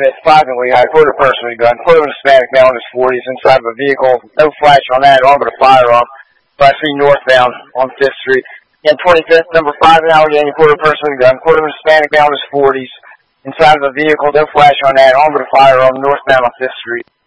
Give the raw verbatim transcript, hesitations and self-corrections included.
at five in Lehigh, quarter person with a gun, quarter Hispanic male in his forties, inside of a vehicle, no flash on that, all but a firearm, Class three northbound on fifth street. And twenty-fifth, number five in Allegheny, quarter person with a gun, quarter Hispanic male in his forties, inside of a vehicle, no flash on that, all but a firearm, northbound on fifth street.